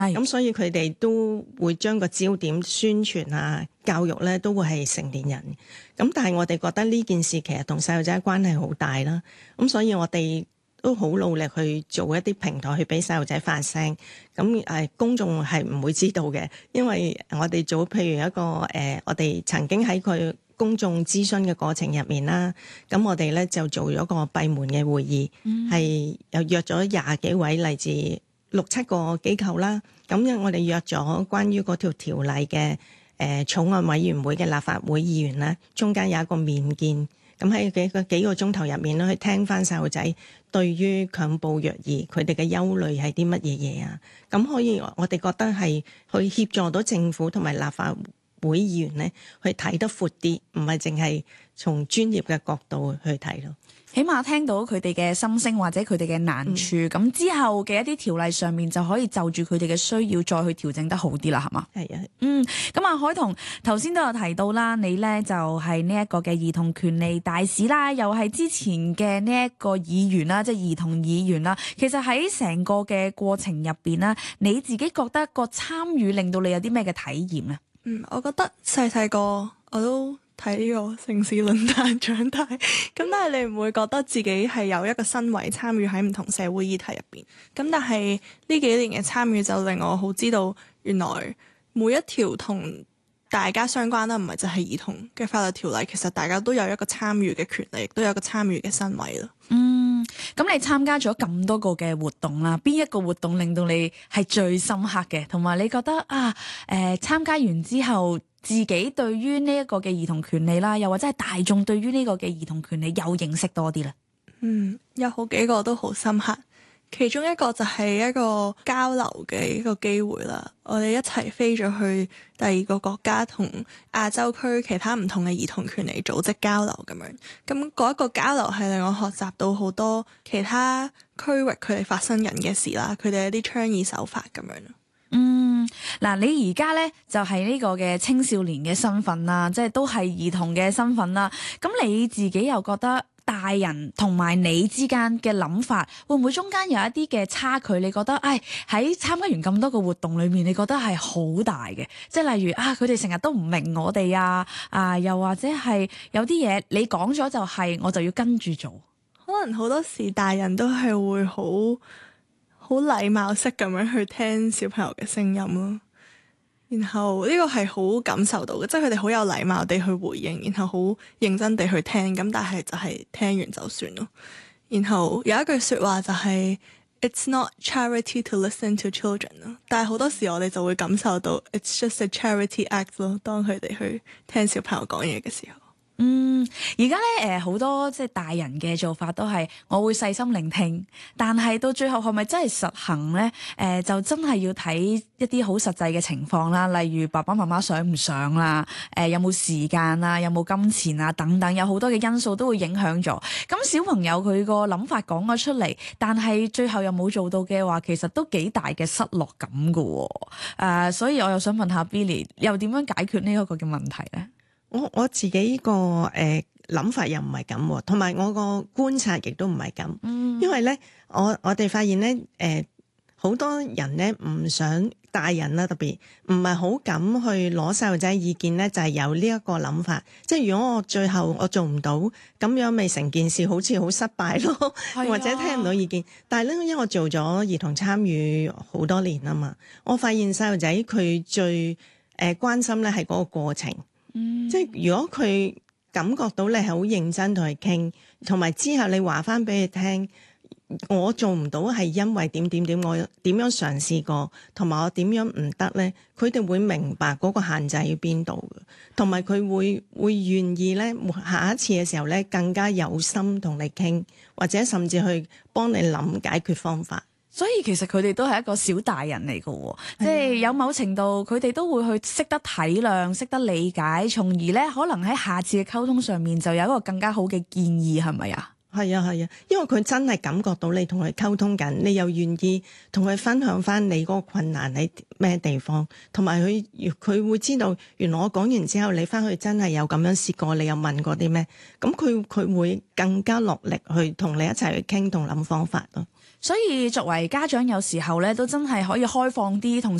咁所以佢哋都會將個焦點宣傳啊、教育咧都會係成年人。咁但係我哋覺得呢件事其實同細路仔關係好大啦。咁所以我哋都好努力去做一啲平台去俾細路仔發聲。咁公眾係唔會知道嘅，因為我哋做譬如一個我哋曾經喺佢公眾諮詢嘅過程入面啦，咁我哋咧就做咗個閉門嘅會議，係又約咗20幾位嚟自6、7個機構啦。咁我哋約咗關於嗰條條例嘅草案委員會嘅立法會議員啦，中間有一個面見，咁喺幾個鐘頭入面咧，去聽翻細路仔對於強暴虐兒佢哋嘅憂慮係啲乜嘢嘢啊？咁可以我哋覺得係去協助到政府同埋立法會議員咧，去睇得闊啲，唔係淨係從專業嘅角度去睇咯。 起碼聽到佢哋嘅心聲或者佢哋嘅難處，咁之後嘅一啲條例上面就可以就住佢哋嘅需要再去調整得好啲啦，係嘛？ 係啊。 咁啊，海彤頭先都有提到啦，你咧就係呢一個嘅兒童權利大使啦，又係之前嘅呢一個議員啦，即係兒童議員啦。其實喺成個嘅過程入邊啦，你自己覺得個參與令到你有啲咩嘅體驗咧？ 我覺得細個我都睇呢個城市論壇長大，咁但係你唔會覺得自己係有一個身位參與喺唔同社會議題入邊。咁但係呢幾年嘅參與就令我好知道，原來每一條同大家相關啦，唔係就係兒童嘅法律條例，其實大家都有一個參與嘅權利，亦都有一個參與嘅身位咯。 咁你參加咗咁多個嘅活動啦，邊一個活動令到你係最深刻嘅？同埋你覺得參加完之後，自己對於呢一個嘅兒童權利啦，又或者係大眾對於呢個嘅兒童權利有認識多啲咧？ 有好幾個都好深刻。其中一個就係一個交流嘅一個機會啦，我哋一齊飛咗去第二個國家，同亞洲區其他唔同嘅兒童權利組織交流咁樣。咁嗰一個交流係令我學習到好多其他區域佢哋發生緊嘅事啦，佢哋一啲倡議手法咁樣。 嗱，你而家咧就係呢個嘅青少年嘅身份啦，即係都係兒童嘅身份啦。咁你自己又覺得大人同埋你之間嘅諗法，會唔會中間有一啲嘅差距？你覺得喺參加完咁多個活動裏面，你覺得係好大嘅？即係例如佢哋成日都唔明我哋又或者係有啲嘢你講咗就係我就要跟住做。 可能好多時大人都係會好禮貌式咁樣去聽小朋友嘅聲音咯，然後呢個係好感受到嘅，即係佢哋好有禮貌地去回應，然後好認真地去聽，咁但係就係聽完就算咯。然後有一句說話就係 It's not charity to listen to children 咯，但係好多時我哋就會感受到 It's just a charity act 咯，當佢哋去聽小朋友講嘢嘅時候。 而家咧好多即係大人嘅做法都係我會細心聆聽，但係到最後係咪真係實行咧？就真係要睇一啲好實際嘅情況啦，例如爸爸媽媽想唔想啦，有冇時間啦，有冇金錢啊等等，有好多嘅因素都會影響咗。咁小朋友佢個諗法講咗出嚟，但係最後又冇做到嘅話，其實都幾大嘅失落感㗎。所以我又想問下 Billy， 又點樣解決呢一個嘅問題咧？ 我自己個諗法又唔係咁，同埋我個觀察亦都唔係咁。因為咧，我哋發現咧，好多人咧唔想大人啦，特別唔係好敢去攞細路仔意見咧，就係有呢一個諗法。即係如果我最後我做唔到，咁樣咪成件事好似好失敗咯，或者聽唔到意見。但係咧，因為我做咗兒童參與好多年啊嘛，我發現細路仔佢最關心咧係嗰個過程。即係如果佢感覺到你係好認真同佢傾，同埋之後你話翻俾佢聽，我做唔到係因為點，我點樣嘗試過，同埋我點樣唔得咧，佢哋會明白嗰個限制喺邊度嘅，同埋佢會願意咧下一次嘅時候咧更加有心同你傾，或者甚至去幫你諗解決方法。 所以其實佢哋都係一個小大人嚟嘅，即係有某程度佢哋都會去識得體諒、識得理解，從而咧可能喺下次嘅溝通上面就有一個更加好嘅建議，係咪啊？ 係啊，因為佢真係感覺到你同佢溝通緊，你又願意同佢分享翻你嗰個困難喺咩地方，同埋佢會知道原來我講完之後你翻去真係有咁樣試過，你有問過啲咩，咁佢會更加落力去同你一齊去傾同諗方法咯。 所以作為家長，有時候咧都真係可以開放啲，同